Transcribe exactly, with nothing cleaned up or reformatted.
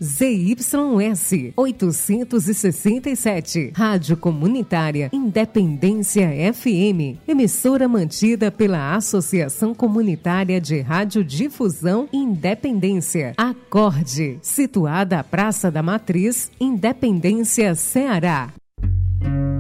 Z Y S oitocentos e sessenta e sete. Rádio Comunitária Independência F M, emissora mantida pela Associação Comunitária de Radiodifusão Independência, Acorde, situada à Praça da Matriz, Independência, Ceará.